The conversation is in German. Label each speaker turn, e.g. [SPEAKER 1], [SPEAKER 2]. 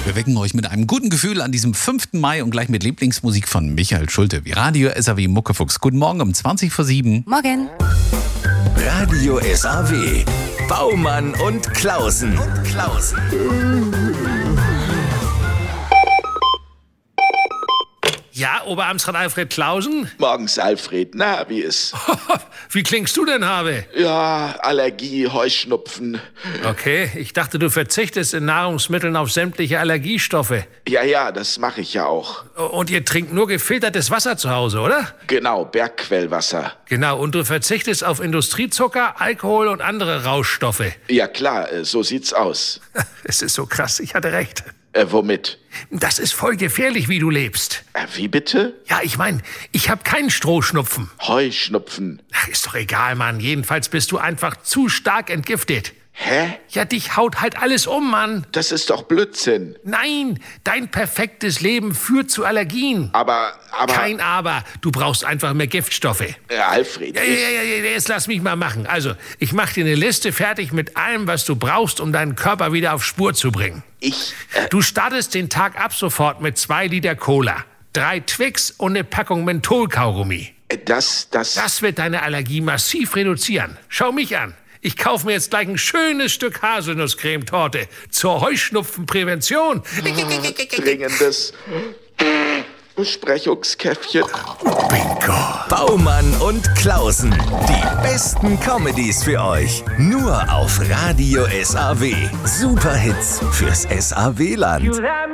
[SPEAKER 1] Wir wecken euch mit einem guten Gefühl an diesem 5. Mai und gleich mit Lieblingsmusik von Michael Schulte wie Radio SAW Muckefuchs. Guten Morgen um 7:20.
[SPEAKER 2] Morgen.
[SPEAKER 3] Radio SAW. Baumann und Klausen.
[SPEAKER 4] Ja, Oberamtsrat Alfred Klausen?
[SPEAKER 5] Morgens, Alfred. Na, wie ist?
[SPEAKER 4] Wie klingst du denn, Habe?
[SPEAKER 5] Ja, Allergie, Heuschnupfen.
[SPEAKER 4] Okay, ich dachte, du verzichtest in Nahrungsmitteln auf sämtliche Allergiestoffe.
[SPEAKER 5] Ja, das mache ich ja auch.
[SPEAKER 4] Und ihr trinkt nur gefiltertes Wasser zu Hause, oder?
[SPEAKER 5] Genau, Bergquellwasser.
[SPEAKER 4] Genau, und du verzichtest auf Industriezucker, Alkohol und andere Rauschstoffe.
[SPEAKER 5] Ja klar, so sieht's aus.
[SPEAKER 4] Es ist so krass, ich hatte recht.
[SPEAKER 5] Womit?
[SPEAKER 4] Das ist voll gefährlich, wie du lebst.
[SPEAKER 5] Wie bitte?
[SPEAKER 4] Ja, ich meine, ich habe keinen Strohschnupfen.
[SPEAKER 5] Heuschnupfen.
[SPEAKER 4] Ach, ist doch egal, Mann. Jedenfalls bist du einfach zu stark entgiftet.
[SPEAKER 5] Hä?
[SPEAKER 4] Ja, dich haut halt alles um, Mann.
[SPEAKER 5] Das ist doch Blödsinn.
[SPEAKER 4] Nein, dein perfektes Leben führt zu Allergien.
[SPEAKER 5] Aber...
[SPEAKER 4] Kein Aber. Du brauchst einfach mehr Giftstoffe.
[SPEAKER 5] Alfred,
[SPEAKER 4] Ja, jetzt lass mich mal machen. Also, ich mach dir eine Liste fertig mit allem, was du brauchst, um deinen Körper wieder auf Spur zu bringen. Du startest den Tag ab sofort mit 2 Liter Cola, 3 Twix und eine Packung Mentholkaugummi.
[SPEAKER 5] Das
[SPEAKER 4] wird deine Allergie massiv reduzieren. Schau mich an. Ich kaufe mir jetzt gleich ein schönes Stück Haselnusscremetorte zur Heuschnupfenprävention.
[SPEAKER 5] dringendes Besprechungskäffchen.
[SPEAKER 4] Bingo.
[SPEAKER 3] Baumann und Klausen. Die besten Comedies für euch. Nur auf Radio SAW. Super Hits fürs SAW-Land.